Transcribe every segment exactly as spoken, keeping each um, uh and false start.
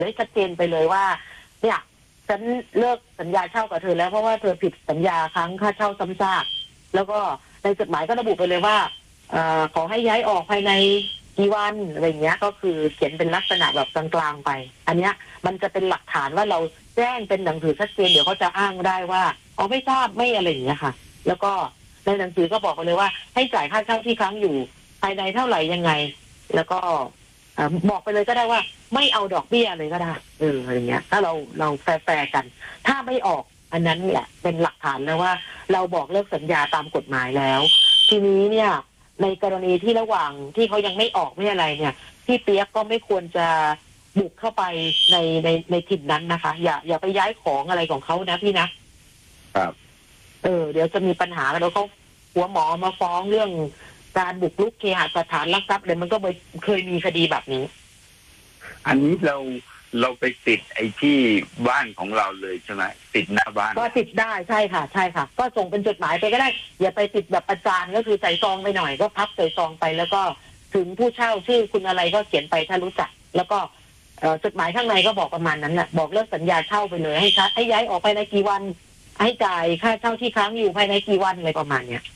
ได้ชัดเจนไปเลยว่าเนี่ยฉันเลิกสัญญาเช่ากับเธอแล้วเพราะว่าเธอผิดสัญญาครั้งค่าเช่าซ้ำซากแล้วก็ในจดหมายก็ระบุไปเลยว่าเอ่อขอให้ย้ายออกภายในกี่วันอะไรเงี้ยก็คือเขียนเป็นลักษณะแบบกลางๆไปอันเนี้ยมันจะเป็นหลักฐานว่าเราแจ้งเป็นหนังสือชัดเจนเดี๋ยวเขาจะอ้างได้ว่าอ๋อไม่ทราบไม่อะไรอย่างเงี้ยค่ะแล้วก็ในหนังสือก็บอกไปเลยว่าให้จ่ายค่าเช่าที่ค้างอยู่ภายในเท่าไหร่ยังไงแล้วก็บอกไปเลยก็ได้ว่าไม่เอาดอกเบี้ยเลยก็ได้เอออะไรเงี้ยถ้าเราเราแฟร์ๆกันถ้าไม่ออกอันนั้นเนี่ยเป็นหลักฐานแล้วว่าเราบอกเลิกสัญญาตามกฎหมายแล้วทีนี้เนี่ยในกรณีที่ระหว่างที่เขายังไม่ออกไม่อะไรเนี่ยพี่เปียกก็ไม่ควรจะบุกเข้าไปในในในถิ่นนั้นนะคะอย่าอย่าไปย้ายของอะไรของเขานะพี่นะครับเออเดี๋ยวจะมีปัญหาแล้วเขาหัวหมอมาฟ้องเรื่องการบุกรุกเคหสถานลักทรัพย์เลยมันก็เคยมีคดีแบบนี้อันนี้เราเราไปติดไอ้ที่บ้านของเราเลยใช่ไหมติดหน้าบ้านก็ติดได้ใช่ค่ะใช่ค่ะก็ส่งเป็นจดหมายไปก็ได้อย่าไปติดแบบอาจารย์ก็คือใส่ซองไปหน่อยก็พับใส่ซองไปแล้วก็ถึงผู้เช่าชื่อคุณอะไรก็เขียนไปถ้ารู้จักแล้วก็จดหมายข้างในก็บอกประมาณนั้นแหละบอกเลิกสัญญาเช่าไปเลยให้ชัดให้ย้ายออกภายในกี่วันให้จ่ายค่าเช่าที่ค้างอยู่ภายในกี่วันอะไรประมาณเนี้ย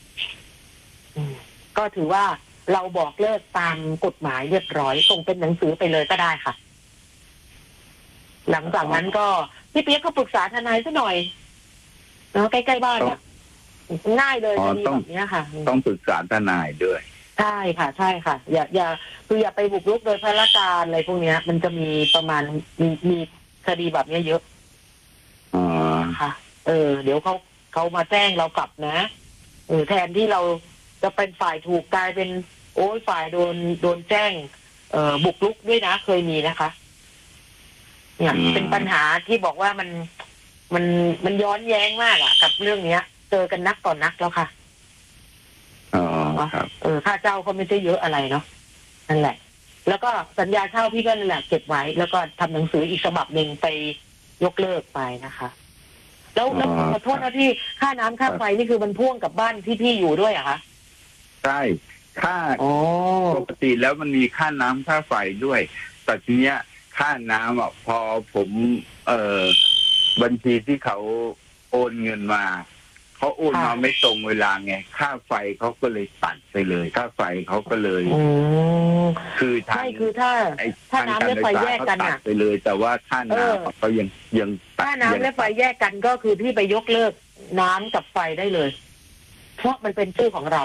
ก็ถือว่าเราบอกเลิกตามกฎหมายเรียบร้อยส่งเป็นหนังสือไปเลยก็ได้ค่ะหลังจากนั้นก็พี่เปี๊ยกก็ปรึกษาทนายซะหน่อยเนาะใกล้ๆบ้านเนี่ยง่ายเลยคดีแบบนี้ค่ะต้องปรึกษาทนายด้วยใช่ค่ะใช่ค่ะอย่าอย่าคืออย่าไปบุกรุกโดยพลการอะไรพวกนี้มันจะมีประมาณมีมีคดีแบบนี้เยอะอ๋อค่ะเออเดี๋ยวเขาเขามาแจ้งเรากลับนะเออแทนที่เราจะเป็นฝ่ายถูกกลายเป็นโอ้ยฝ่ายโดนโดนแจ้งเอ่อบุกรุกด้วยนะเคยมีนะคะเนี่ยเป็นปัญหาที่บอกว่ามันมันมันย้อนแย้งมากอะกับเรื่องเนี้ยเจอกันนักต่อนนักแล้วค่ะอ๋อครับเออค่าเช่าเขาไม่ใช่เยอะอะไรเนาะนั่นแหละแล้วก็สัญญาเช่าพี่ก็นั่นแหละเก็บไว้แล้วก็ทำหนังสืออีกฉบับหนึ่งไปยกเลิกไปนะคะแล้วแล้วขอโทษนะพี่ค่าน้ำค่าไฟนี่คือมันพ่วงกับบ้านที่พี่อยู่ด้วยอะคะใช่ค่าปกติแล้วมันมีค่าน้ำค่าไฟด้วยแต่ทีเนี้ยค่าน้ำอ่ะพอผมเอ่อบัญชีที่เขาโอนเงินมาเขาโอนมาไม่ตรงเวลาไงค่าไฟเขาก็เลยตัดไปเลยค่าไฟเขาก็เลยคือทางคือถ้าถ้าน้ำและไฟแยกกันตัดไปเลยแต่ว่าค่าน้ำเขายังยังค่าน้ำและไฟแยกกันก็คือพี่ไปยกเลิกน้ำกับไฟได้เลยเพราะมันเป็นชื่อของเรา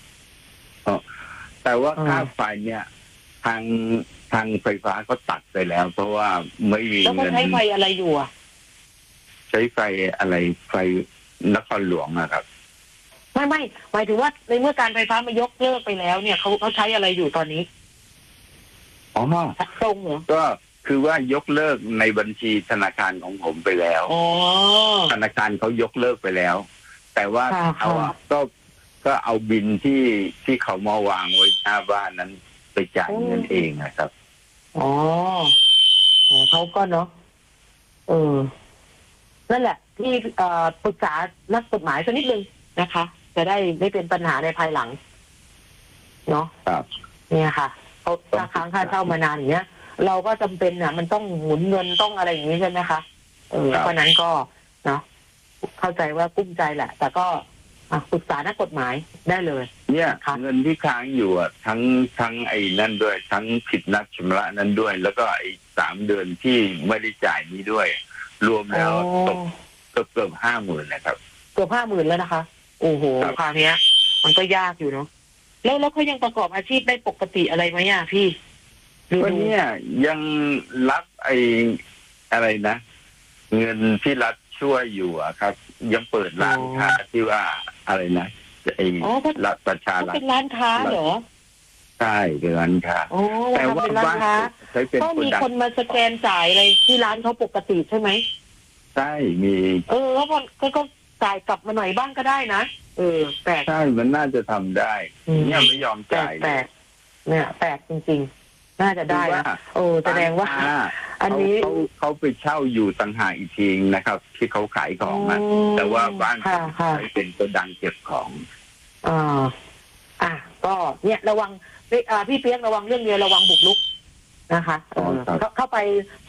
แต่ว่าค่าไฟเนี่ยทางทางไฟฟ้าเขาตัดไปแล้วเพราะว่าไม่มีเงินแล้วเขาใช้ไฟอะไรอยู่อ่ะใช้ไฟอะไรไฟนครหลวงอะครับไม่ไม่หมายถึงว่าในเมื่อการไฟฟ้ามายกเลิกไปแล้วเนี่ยเขาเขาใช้อะไรอยู่ตอนนี้อ๋อตรงเหรอก็คือว่ายกเลิกในบัญชีธนาคารของผมไปแล้วธนาคารเขายกเลิกไปแล้วแต่ว่าเขาก็ก็เอาบินที่ที่เขามาวางไว้หน้าบ้านนั้นไปจ่ายเงินเองนะครับอ๋อเขาก็เนาะเออนั่นแหละที่ปรึกษานักกฎหมายสักนิดนึงนะคะจะได้ไม่เป็นปัญหาในภายหลังเนาะครับเนี่ยค่ะเขาค่าค้างค่าเช่ามานานอย่างเงี้ยเราก็จำเป็นอ่ะมันต้องหมุนเงินต้องอะไรอย่างนี้ใช่ไหมคะเออเพราะนั้นก็เนาะเข้าใจว่ากุ้มใจแหละแต่ก็ปรึกษานักกฎหมายได้เลยเนี่ยเงินที่ค้างอยู่อ่ะทั้งทั้งไอ้นั่นด้วยทั้งผิดนัดชำระนั้นด้วยแล้วก็ไอ้สามเดือนที่ไม่ได้จ่ายนี้ด้วยรวมแล้วตกเกือบเกือบห้าหมื่นนะครับเกือบห้าหมื่นแล้วนะคะโอ้โหคราวนี้มันก็ยากอยู่เนาะแล้วแล้วเขายังประกอบอาชีพได้ปกติอะไรไหมอ่ะพี่วันนี้ยังรับไอ้อะไรนะเงินที่รัฐช่วยอยู่อะครับยังเปิดร้านค้าที่ว่าอะไรนะไอ้รัฐประชารัฐเป็นร้านค้าเหรอใช่เป็นร้านค้าแต่ว่าบ้านก็มีคนมาสแกนจ่ายอะไรที่ร้านเขาปกติใช่ไหมใช่มีเออแล้วก็ก็จ่ายกลับมาหน่อยบ้างก็ได้นะเออแปลกใช่มันน่าจะทำได้เนี่ยไม่ยอมจ่ายแปลกเนี่ยแปลกจริงๆน่าจะได้นะโอ้แสดงว่าอันนี้เขาเขาไปเช่าอยู่ต่างหากอีกทีนะครับที่เขาขายของนะแต่ว่าบ้านเขาเป็นโกดังเก็บของอ่าอ่ะก็เนี่ยระวังพี่เปี๊ยกระวังเรื่องเดียวระวังบุกรุกนะคะเออเข้าเข้าไป